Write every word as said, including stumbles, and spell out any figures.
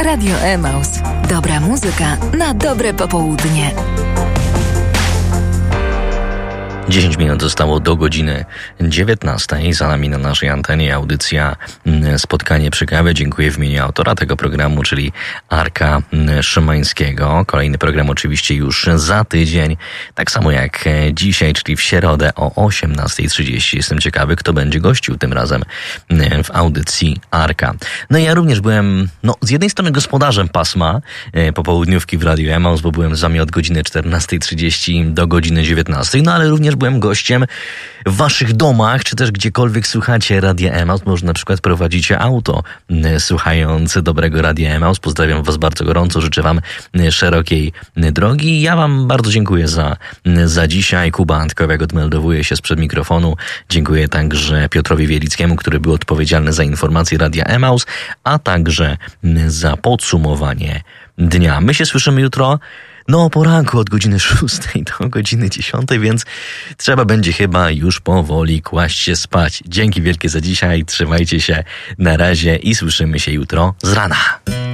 Radio Emaus. Dobra muzyka na dobre popołudnie. dziesięć minut zostało do godziny dziewiętnastej. Za nami na naszej antenie audycja Spotkanie przy kawie. Dziękuję w imieniu autora tego programu, czyli Arka Szymańskiego. Kolejny program oczywiście już za tydzień, tak samo jak dzisiaj, czyli w środę o osiemnasta trzydzieści. Jestem ciekawy, kto będzie gościł tym razem w audycji Arka. No i ja również byłem, no z jednej strony gospodarzem pasma popołudniówki w Radiu Emaus, bo byłem z wami od godziny czternasta trzydzieści do godziny dziewiętnastej, no ale również byłem gościem w waszych domach, czy też gdziekolwiek słuchacie Radia Emaus. Może na przykład prowadzicie auto, słuchając dobrego Radia Emaus. Pozdrawiam was bardzo gorąco, życzę wam szerokiej drogi. Ja wam bardzo dziękuję za, za dzisiaj. Kuba Antkowiak odmeldowuje się sprzed mikrofonu. Dziękuję także Piotrowi Wielickiemu, który był odpowiedzialny za informacje Radia Emaus, a także za podsumowanie dnia. My się słyszymy jutro. No o poranku od godziny szóstej do godziny dziesiątej, więc trzeba będzie chyba już powoli kłaść się spać. Dzięki wielkie za dzisiaj, trzymajcie się, na razie i słyszymy się jutro z rana.